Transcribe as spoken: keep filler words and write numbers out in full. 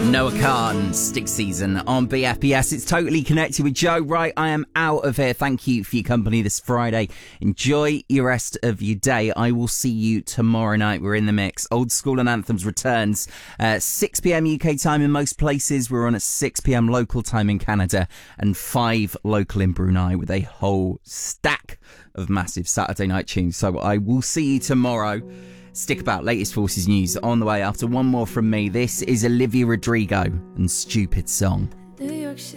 Noah Khan, Stick Season on B F B S. It's Totally Connected with Joe. Right, I am out of here. Thank you for your company this Friday. Enjoy your rest of your day. I will see you tomorrow night. We're in the mix. Old School and Anthems returns uh, six p.m. U K time in most places. We're on at six p.m. local time in Canada and five local in Brunei with a whole stack of massive Saturday night tunes. So I will see you tomorrow. Stick about. Latest Forces news on the way after one more from me. This is Olivia Rodrigo and Stupid Song. New York City.